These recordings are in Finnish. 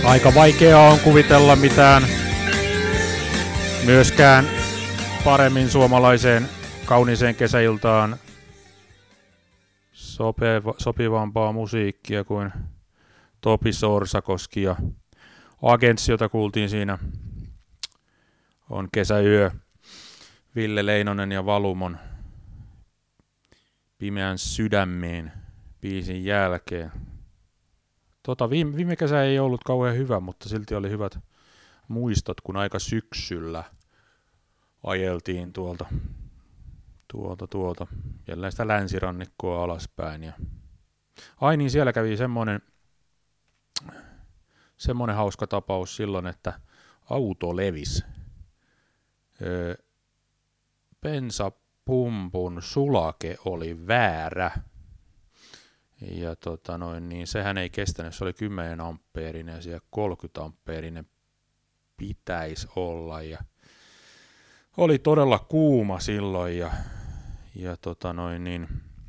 Aika vaikeaa on kuvitella mitään myöskään paremmin suomalaiseen kauniiseen kesäiltaan sopivampaa musiikkia kuin Topi Sorsakoski ja Agents, jota kuultiin siinä, on Kesäyö, Ville Leinonen ja Valumon Pimeän sydämeen biisin jälkeen. Viime kesä ei ollut kauhean hyvä, mutta silti oli hyvät muistot, kun aika syksyllä ajeltiin tuolta jälleen sitä länsirannikkoa alaspäin. Ja niin siellä kävi semmoinen hauska tapaus silloin, että auto levisi. Bensapumpun sulake oli väärä. Ja niin sehän ei kestänyt, se oli 10 ampeerinen ja siellä 30 ampeerinen pitäisi olla. Ja oli todella kuuma silloin ja niin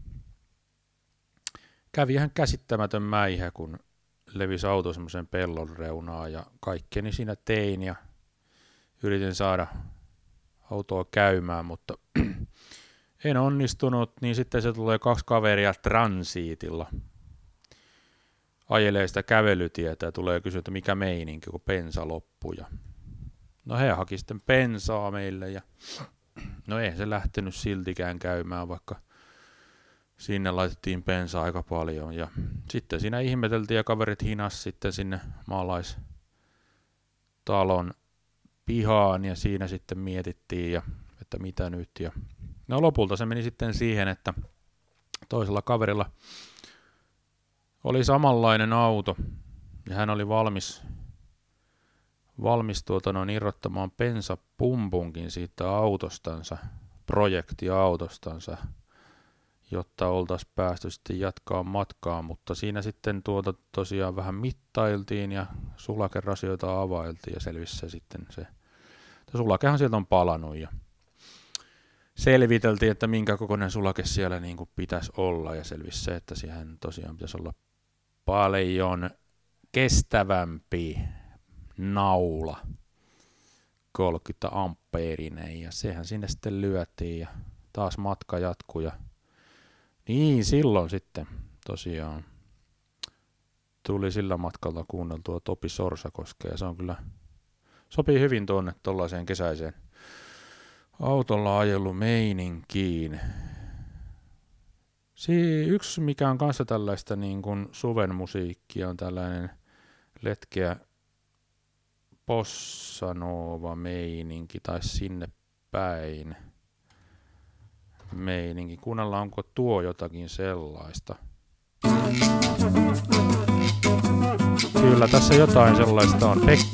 kävi ihan käsittämätön mäihä, kun levisi auto semmoisen pellon reunaan ja kaikkeni siinä tein ja yritin saada autoa käymään, mutta en onnistunut, niin sitten se tulee 2 kaveria transiitilla. Ajelee sitä kävelytietä ja tulee kysyä, että mikä meininki, kun bensa loppui. No he haki sitten bensaa meille ja no ei se lähtenyt siltikään käymään, vaikka sinne laitettiin bensaa aika paljon. Ja sitten siinä ihmeteltiin ja kaverit hinas sitten sinne maalaistalon pihaan ja siinä sitten mietittiin, että mitä nyt. Ja no lopulta se meni sitten siihen, että toisella kaverilla oli samanlainen auto ja hän oli valmis irrottamaan bensapumpunkin siitä autostansa, projektiautostansa, jotta oltaisiin päästy sitten jatkaa matkaa, mutta siinä sitten tosiaan vähän mittailtiin ja sulakerasioita availtiin ja selvisi se sitten se sulakehan sieltä on palannut ja selviteltiin, että minkä kokoinen sulake siellä niin kuin pitäisi olla ja selvisi se, että siihen tosiaan pitäisi olla paljon kestävämpi naula, 30 ampeerinen ja sehän sinne sitten lyötiin ja taas matka jatkui ja niin silloin sitten tosiaan tuli sillä matkalla kuunneltua Topi Sorsakoskea ja se on kyllä, sopii hyvin tuonne tollaiseen kesäiseen autolla ajellut meininkiin. Yksi mikä on kanssa tällaista niin kuin suven musiikkia on tällainen letkeä bossanova meininki tai sinne päin meininki. Kuunnellaan, onko tuo jotakin sellaista. Kyllä tässä jotain sellaista on.